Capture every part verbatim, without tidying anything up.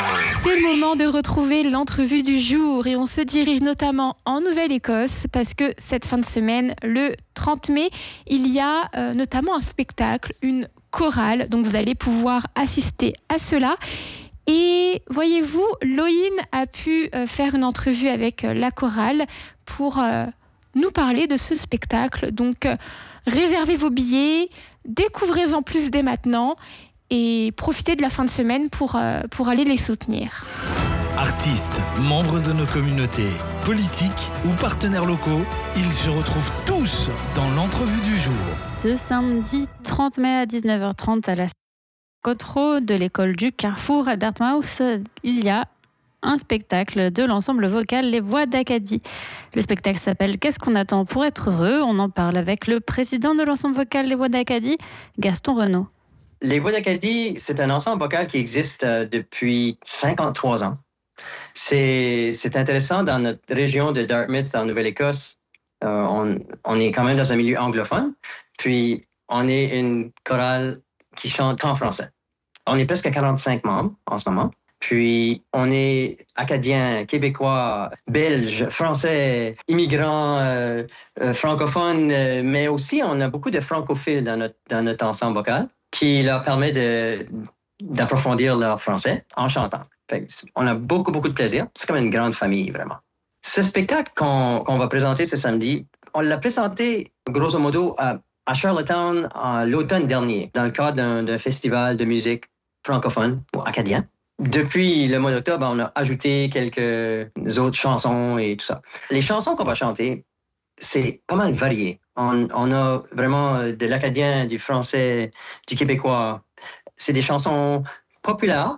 C'est le moment de retrouver l'entrevue du jour et on se dirige notamment en Nouvelle-Écosse parce que cette fin de semaine, le trente mai, il y a euh, notamment un spectacle, une chorale, donc vous allez pouvoir assister à cela. Et voyez-vous, Loïne a pu euh, faire une entrevue avec euh, la chorale pour euh, nous parler de ce spectacle. Donc euh, réservez vos billets, découvrez-en plus dès maintenant et profitez de la fin de semaine pour, euh, pour aller les soutenir. Artistes, membres de nos communautés, politiques ou partenaires locaux, ils se retrouvent tous dans l'entrevue du jour. Ce samedi trente mai à dix-neuf heures trente à la Cotreau de l'école du Carrefour à Dartmouth, il y a un spectacle de l'ensemble vocal Les Voix d'Acadie. Le spectacle s'appelle « Qu'est-ce qu'on attend pour être heureux ?» On en parle avec le président de l'ensemble vocal Les Voix d'Acadie, Gaston Renaud. Les Voix d'Acadie, c'est un ensemble vocal qui existe euh, depuis cinquante-trois ans. C'est, c'est intéressant, dans notre région de Dartmouth, en Nouvelle-Écosse, euh, on, on est quand même dans un milieu anglophone, puis on est une chorale qui chante qu'en français. On est presque quarante-cinq membres en ce moment. Puis, on est acadiens, québécois, belges, français, immigrants, euh, euh, francophones, euh, mais aussi on a beaucoup de francophiles dans notre, dans notre ensemble vocal qui leur permet de, d'approfondir leur français en chantant. Fait, on a beaucoup, beaucoup de plaisir. C'est comme une grande famille, vraiment. Ce spectacle qu'on, qu'on va présenter ce samedi, on l'a présenté grosso modo à à Charlottetown en l'automne dernier, dans le cadre d'un, d'un festival de musique francophone ou acadien. Depuis le mois d'octobre, on a ajouté quelques autres chansons et tout ça. Les chansons qu'on va chanter, c'est pas mal varié. On, on a vraiment de l'acadien, du français, du québécois. C'est des chansons populaires,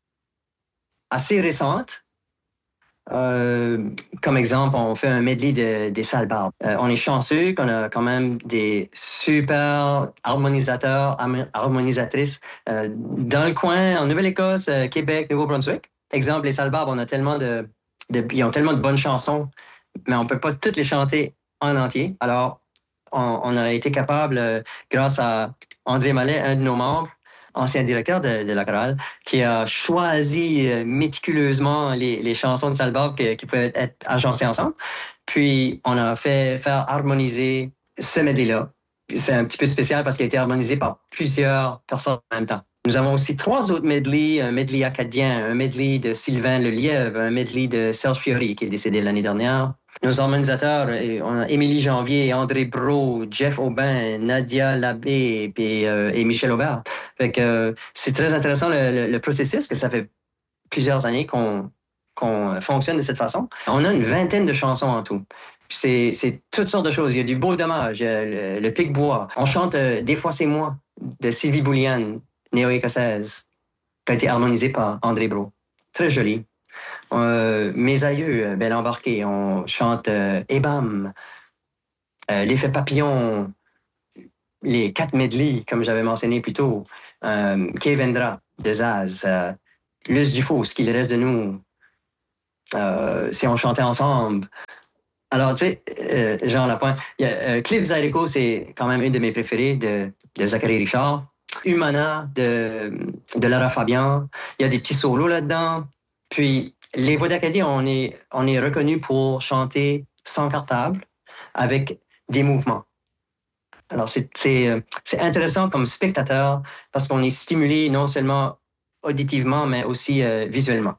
assez récentes. Euh, comme exemple, on fait un medley de, des Salbarbes. Euh, on est chanceux qu'on a quand même des super harmonisateurs, harmonisatrices euh, dans le coin, en Nouvelle-Écosse, euh, Québec, Nouveau-Brunswick. Exemple, les Salbarbes, on a tellement de, de, ils ont tellement de bonnes chansons, mais on peut pas toutes les chanter en entier. Alors, on, on a été capable, euh, grâce à André Mallet, un de nos membres, ancien directeur de, de la chorale, qui a choisi euh, méticuleusement les, les chansons de Salbarbe qui, qui peuvent être agencées ensemble. Puis, on a fait faire harmoniser ce medley-là. C'est un petit peu spécial parce qu'il a été harmonisé par plusieurs personnes en même temps. Nous avons aussi trois autres medleys, un medley acadien, un medley de Sylvain Lelièvre, un medley de Serge Fiori, qui est décédé l'année dernière. Nos harmonisateurs, on a Émilie Janvier, André Brault, Jeff Aubin, Nadia Labbé et, euh, et Michel Aubert. Fait que, euh, c'est très intéressant le, le, le processus, que ça fait plusieurs années qu'on, qu'on fonctionne de cette façon. On a une vingtaine de chansons en tout. C'est, c'est toutes sortes de choses. Il y a du beau dommage, le, le pic-bois. On chante euh, Des fois c'est moi de Sylvie Bouliane, néo-écossaise, qui a été harmonisée par André Brault. Très joli. Euh, mes aïeux, Belle Embarquée, on chante euh, Ebam, euh, L'effet papillon, les quatre medleys, comme j'avais mentionné plus tôt, euh, Kevendra de Zaz, euh, Luce du Faux, Ce qu'il reste de nous, euh, Si on chantait ensemble. Alors, tu sais, euh, Jean Lapointe, il y a, euh, Cliff Zydeco, c'est quand même une de mes préférées de, de Zachary Richard. Humana de, de Lara Fabian. Il y a des petits solos là-dedans. Puis, les Voix d'Acadie, on est, on est reconnus pour chanter sans cartable, avec des mouvements. Alors, c'est, c'est, c'est intéressant comme spectateur parce qu'on est stimulé non seulement auditivement, mais aussi euh, visuellement.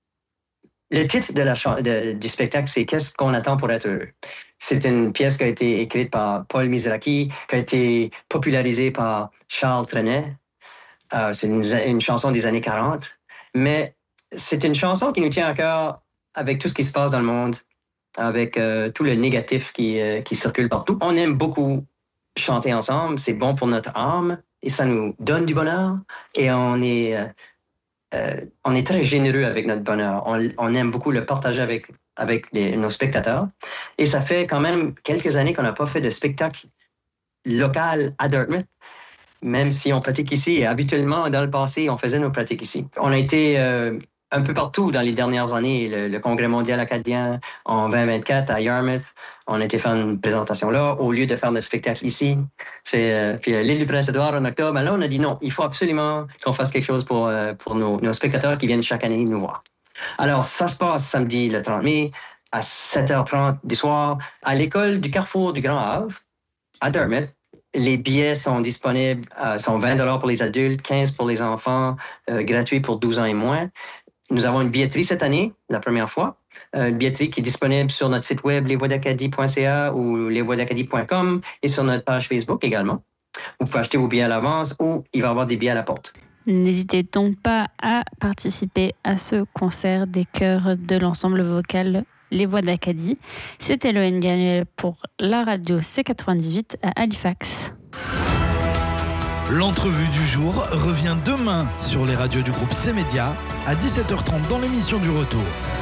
Le titre de la ch- de, du spectacle, c'est « Qu'est-ce qu'on attend pour être heureux ?» C'est une pièce qui a été écrite par Paul Mizraki, qui a été popularisée par Charles Trenet. Euh, c'est une, une chanson des années quarante. Mais c'est une chanson qui nous tient à cœur avec tout ce qui se passe dans le monde, avec euh, tout le négatif qui, euh, qui circule partout. On aime beaucoup chanter ensemble, c'est bon pour notre âme et ça nous donne du bonheur. Et on est... Euh, Euh, on est très généreux avec notre bonheur. On, on aime beaucoup le partager avec, avec les, nos spectateurs. Et ça fait quand même quelques années qu'on n'a pas fait de spectacle local à Dartmouth, même si on pratique ici. Et habituellement, dans le passé, on faisait nos pratiques ici. On a été euh, un peu partout dans les dernières années. Le, le Congrès mondial acadien en vingt vingt-quatre à Yarmouth, on a été faire une présentation là au lieu de faire notre spectacle ici. Puis, euh, puis euh, l'île du Prince-Édouard en octobre, ben là, on a dit non, il faut absolument qu'on fasse quelque chose pour, euh, pour nos, nos spectateurs qui viennent chaque année nous voir. Alors, ça se passe samedi le trente mai à sept heures trente du soir à l'école du Carrefour du Grand Havre à Dartmouth. Les billets sont disponibles, euh, sont vingt dollars pour les adultes, quinze pour les enfants, euh, gratuit pour douze ans et moins. Nous avons une billetterie cette année, la première fois. Euh, une billetterie qui est disponible sur notre site web les voix d'acadie point c a ou les voix d'acadie point com et sur notre page Facebook également. Vous pouvez acheter vos billets à l'avance ou il va y avoir des billets à la porte. N'hésitez donc pas à participer à ce concert des chœurs de l'ensemble vocal Les Voix d'Acadie. C'était Loane Ganuel pour la radio C quatre-vingt-dix-huit à Halifax. L'entrevue du jour revient demain sur les radios du groupe C-Média à dix-sept heures trente dans l'émission du retour.